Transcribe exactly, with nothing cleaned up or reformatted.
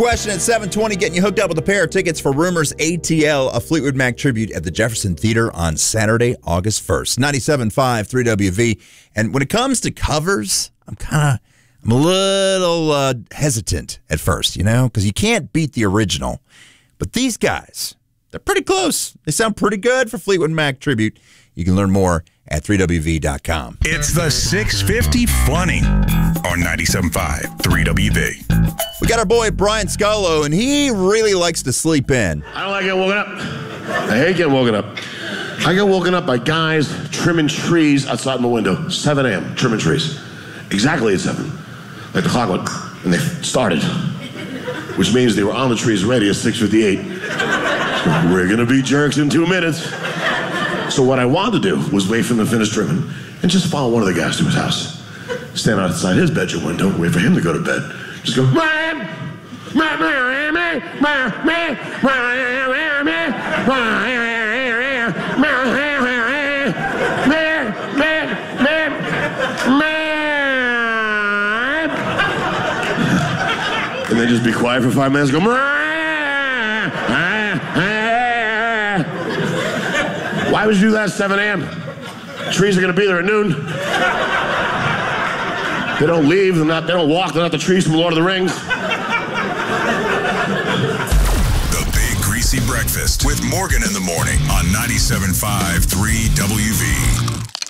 Question at seven twenty, getting you hooked up with a pair of tickets for Rumors A T L, a Fleetwood Mac tribute at the Jefferson Theater on Saturday, August first. ninety-seven point five, three W V. And when it comes to covers, I'm kind of, I'm a little uh, hesitant at first, you know, because you can't beat the original. But these guys, they're pretty close. They sound pretty good for Fleetwood Mac tribute. You can learn more at three W V dot com. It's the six fifty Funny on ninety-seven point five, three W V. We got our boy Brian Scolo, and he really likes to sleep in. I don't like getting woken up. I hate getting woken up. I get woken up by guys trimming trees outside my window. seven a.m. trimming trees. Exactly at seven. Like the clock went, and they started. Which means they were on the trees ready at six fifty-eight. We're going to be jerks in two minutes. So what I wanted to do was wait for them to finish trimming and just follow one of the guys to his house. Stand outside his bedroom window, wait for him to go to bed. Just go, Mom! Mom! Mom! Mom! And then just be quiet for five minutes, go, why would you do that at seven a.m.? Trees are going to be there at noon. They don't leave, they're not, they don't walk, they're not the trees from Lord of the Rings. The Big Greasy Breakfast with Morgan in the morning on ninety-seven point five, three W V.